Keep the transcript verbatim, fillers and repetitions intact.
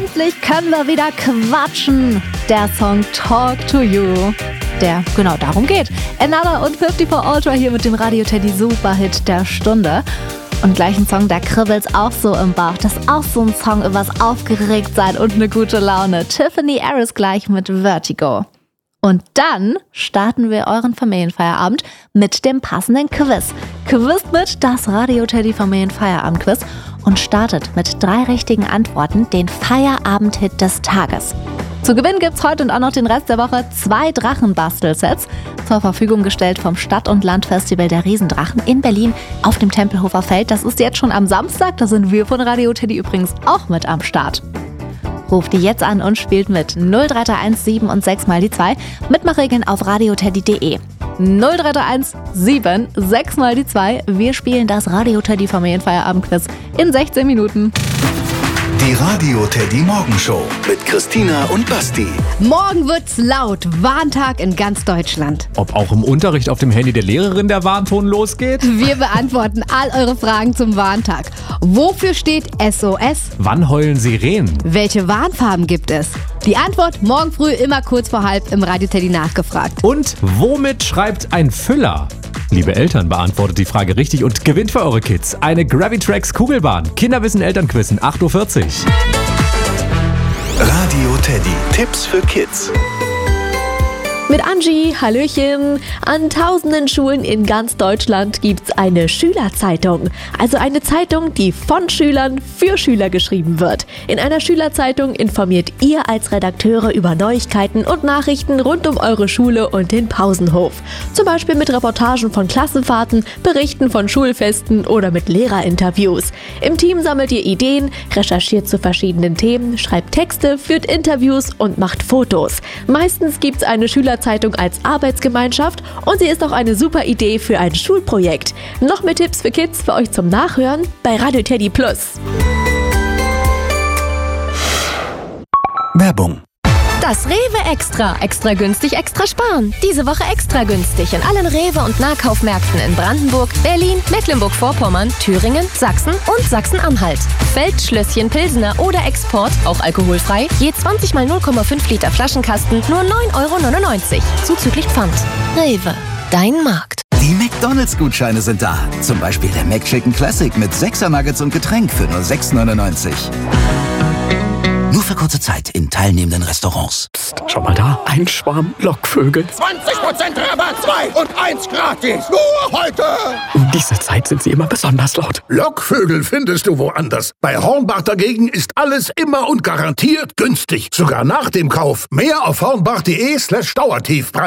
Endlich können wir wieder quatschen. Der Song Talk to You, der genau darum geht. Another und fünfundfünfzig Ultra hier mit dem Radio Teddy Superhit der Stunde. Und gleich ein Song, da kribbelt's auch so im Bauch. Das ist auch so ein Song übers Aufgeregtsein und eine gute Laune. Tiffany Harris gleich mit Vertigo. Und dann starten wir euren Familienfeierabend mit dem passenden Quiz. Quiz mit das Radio Teddy Familienfeierabend-Quiz und startet mit drei richtigen Antworten den Feierabend-Hit des Tages. Zu gewinnen gibt's heute und auch noch den Rest der Woche zwei Drachenbastelsets zur Verfügung gestellt vom Stadt- und Landfestival der Riesendrachen in Berlin auf dem Tempelhofer Feld. Das ist jetzt schon am Samstag, da sind wir von Radio Teddy übrigens auch mit am Start. Ruft die jetzt an und spielt mit null drei drei eins sieben und sechs mal die zwei. Mitmachregeln auf radioteddy punkt de. null drei drei eins sieben sechs mal die zwei. Wir spielen das Radio Teddy Familienfeierabend-Quiz in sechzehn Minuten. Die Radio Teddy Morgenshow mit Christina und Basti. Morgen wird's laut. Warntag in ganz Deutschland. Ob auch im Unterricht auf dem Handy der Lehrerin der Warnton losgeht? Wir beantworten all eure Fragen zum Warntag. Wofür steht S O S? Wann heulen Sirenen? Welche Warnfarben gibt es? Die Antwort morgen früh immer kurz vor halb im Radio Teddy nachgefragt. Und womit schreibt ein Füller? Liebe Eltern, beantwortet die Frage richtig und gewinnt für eure Kids eine Gravitrax Kugelbahn. Kinderwissen Elternquiz acht Uhr vierzig. Radio Teddy. Tipps für Kids. Mit Angie, Hallöchen. An tausenden Schulen in ganz Deutschland gibt's eine Schülerzeitung. Also eine Zeitung, die von Schülern für Schüler geschrieben wird. In einer Schülerzeitung informiert ihr als Redakteure über Neuigkeiten und Nachrichten rund um eure Schule und den Pausenhof. Zum Beispiel mit Reportagen von Klassenfahrten, Berichten von Schulfesten oder mit Lehrerinterviews. Im Team sammelt ihr Ideen, recherchiert zu verschiedenen Themen, schreibt Texte, führt Interviews und macht Fotos. Meistens gibt's eine Schülerzeitung Zeitung als Arbeitsgemeinschaft und sie ist auch eine super Idee für ein Schulprojekt. Noch mehr Tipps für Kids für euch zum Nachhören bei Radio Teddy Plus. Werbung. Das Rewe Extra. Extra günstig, extra sparen. Diese Woche extra günstig in allen Rewe- und Nahkaufmärkten in Brandenburg, Berlin, Mecklenburg-Vorpommern, Thüringen, Sachsen und Sachsen-Anhalt. Feldschlösschen Pilsener oder Export, auch alkoholfrei, je zwanzig mal null Komma fünf Liter Flaschenkasten, nur neun Euro neunundneunzig. Zuzüglich Pfand. Rewe, dein Markt. Die McDonalds-Gutscheine sind da. Zum Beispiel der McChicken Classic mit sechser Nuggets und Getränk für nur sechs neunundneunzig. Nur für kurze Zeit in teilnehmenden Restaurants. Psst, schau mal da. Ein Schwarm Lockvögel. zwanzig Prozent Rabatt, zwei und eins gratis. Nur heute. Um diese Zeit sind sie immer besonders laut. Lockvögel findest du woanders. Bei Hornbach dagegen ist alles immer und garantiert günstig. Sogar nach dem Kauf. Mehr auf hornbach punkt de slash Dauertiefpreis.